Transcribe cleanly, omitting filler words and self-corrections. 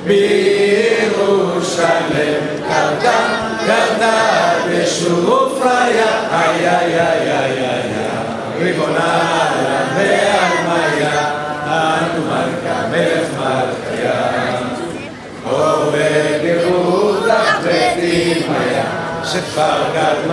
בירושלם קרתה בשופריה, איי איי איי איי איי ריבונה ועלמיה, אנו מלכה מלך מלכיה, עובד יהודה ותימיה, שכבר קדמה